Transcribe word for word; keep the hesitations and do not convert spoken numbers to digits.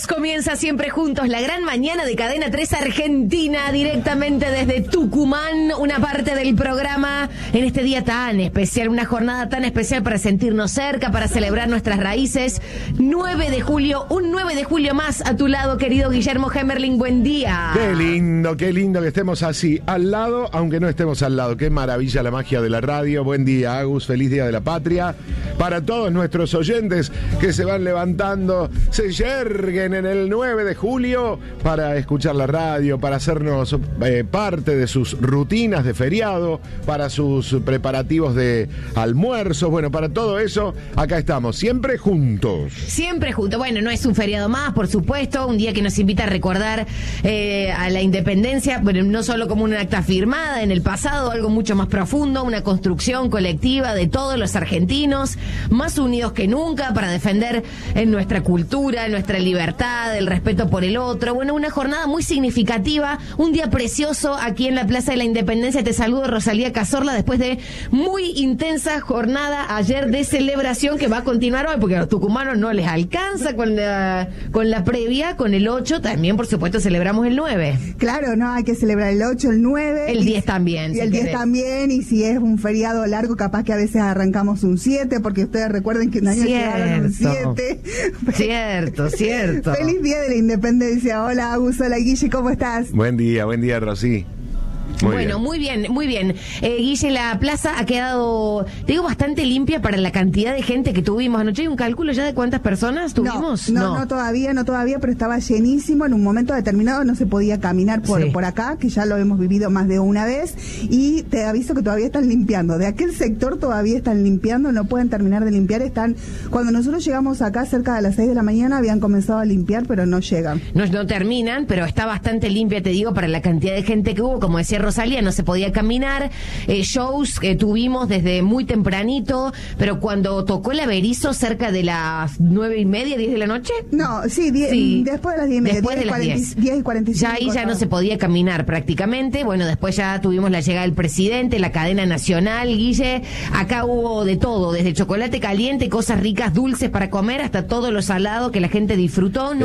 juntos, comienza Siempre Juntos, la gran mañana de Cadena tres Argentina, directamente desde Tucumán, una parte del programa en este día tan especial, una jornada tan especial para sentirnos cerca, para celebrar nuestras raíces. nueve de julio, un nueve de julio más a tu lado, querido Guillermo Hemerling, buen día. Qué lindo, qué lindo que estemos así, al lado, aunque no estemos al lado. Qué maravilla la magia de la radio. Buen día, Agus, feliz Día de la Patria. Para todos nuestros oyentes que se van levantando, se yerguen en el nueve de julio para escuchar la radio, para hacernos eh, parte de sus rutinas de feriado, para sus preparativos de almuerzo. Bueno, para todo eso, acá estamos, siempre juntos. Siempre juntos. Bueno, no es un feriado más, por supuesto, un día que nos invita a recordar eh, a la independencia, bueno, no solo como una acta firmada en el pasado, algo mucho más profundo, una construcción colectiva de todos los argentinos, más unidos que nunca para defender en nuestra cultura, nuestra libertad, el respeto por el otro. Bueno, una jornada muy significativa, un día precioso aquí en la Plaza de la Independencia. Te saludo, Rosalía Cazorla, después de muy intensa jornada ayer de celebración que va a continuar hoy, porque a los tucumanos no les alcanza con la, con la previa, con el ocho, también por supuesto celebramos el nueve. Claro, no, hay que celebrar el ocho, el nueve. El diez también. Y si el diez querés. También, y si es un feriado largo, capaz que a veces arrancamos un siete, porque ustedes recuerden que un año llegaron un siete. Cierto, cierto. Feliz Día de la Independencia. Hola, Agus, hola, Guille, ¿cómo estás? Buen día, buen día, Rosy. Muy bueno, bien. muy bien, muy bien. Eh, Guille, la plaza ha quedado, te digo, bastante limpia para la cantidad de gente que tuvimos anoche. ¿Hay un cálculo ya de cuántas personas tuvimos? No, no, no, todavía, no todavía, pero estaba llenísimo. En un momento determinado no se podía caminar por, Sí. por acá, que ya lo hemos vivido más de una vez. Y te aviso que todavía están limpiando. De aquel sector todavía están limpiando, no pueden terminar de limpiar. Están, cuando nosotros llegamos acá cerca de las seis de la mañana, habían comenzado a limpiar, pero no llegan. No, no terminan, pero está bastante limpia, te digo, para la cantidad de gente que hubo. Como decía Rosalía, no se podía caminar. Eh, shows que tuvimos desde muy tempranito, pero cuando tocó el Averizo cerca de las nueve y media, diez de la noche. No, sí, die, Sí. después de las diez y media. Después de las diez. diez y cuarenta y cinco. Ya ahí ya no se podía caminar prácticamente. Bueno, después ya tuvimos la llegada del presidente, la cadena nacional, Guille. Acá hubo de todo, desde chocolate caliente, cosas ricas, dulces para comer, hasta todo lo salado que la gente disfrutó. No